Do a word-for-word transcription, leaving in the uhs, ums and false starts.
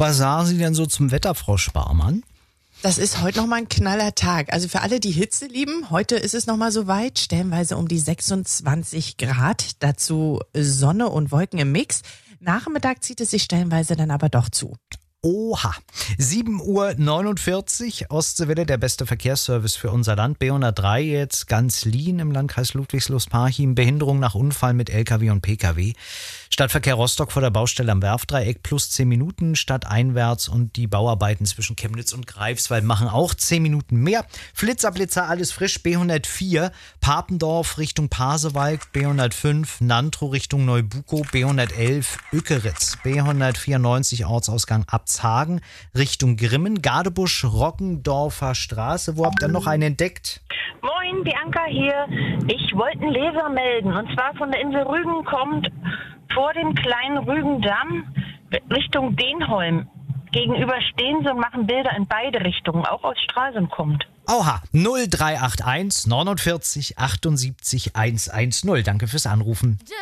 Was sagen Sie denn so zum Wetter, Frau Sparmann? Das ist heute nochmal ein knaller Tag. Also für alle, die Hitze lieben, heute ist es nochmal so weit, stellenweise um die sechsundzwanzig Grad, dazu Sonne und Wolken im Mix. Nachmittag zieht es sich stellenweise dann aber doch zu. Oha. sieben Uhr neunundvierzig, Ostseewelle, der beste Verkehrsservice für unser Land. B hundertdrei jetzt ganz Lien im Landkreis Ludwigslust-Parchim. Behinderung nach Unfall mit L K W und P K W. Stadtverkehr Rostock vor der Baustelle am Werfdreieck plus zehn Minuten stadteinwärts und die Bauarbeiten zwischen Chemnitz und Greifswald machen auch zehn Minuten mehr. Flitzerblitzer, alles frisch. B hundertvier, Papendorf Richtung Pasewalk. B hundertfünf, Nantro Richtung Neubukow. B hundertelf, Ückeritz. B hundertvierundneunzig, Ortsausgang Abzhagen Richtung Grimmen. Gadebusch, Rockendorfer Straße. Wo habt ihr noch einen entdeckt? Moin, Bianca hier. Ich wollte einen Leser melden. Und zwar von der Insel Rügen kommt vor dem kleinen Rügendamm Richtung Denholm. Gegenüber stehen sie und machen Bilder in beide Richtungen. Auch aus Stralsund kommt. Oha, null drei acht eins neunundvierzig achtundsiebzig hundertzehn. Danke fürs Anrufen.